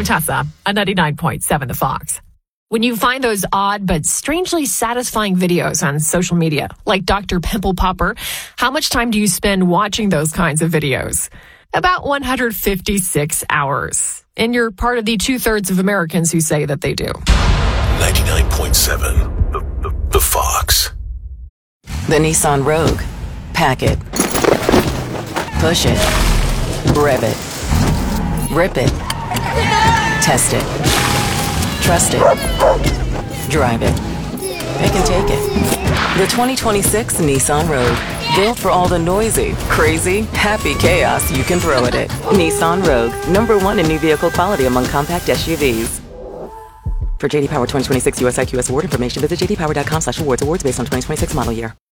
Tessa on 99.7 The Fox. When you find those odd but strangely satisfying videos on social media, like Dr. Pimple Popper, how much time do you spend watching those kinds of videos? About 156 hours. And you're part of the 2/3 of Americans who say that they do. 99.7 The Fox. The Nissan Rogue. Pack it. Push it. Rev it. Rip it. Test it. Trust it. Drive it. Pick and take it. The 2026 Nissan Rogue. Built for all the noisy, crazy, happy chaos you can throw at it. Nissan Rogue. #1 in new vehicle quality among compact SUVs. For JD Power 2026 US IQS award information, visit jdpower.com/awards. Awards based on 2026 model year.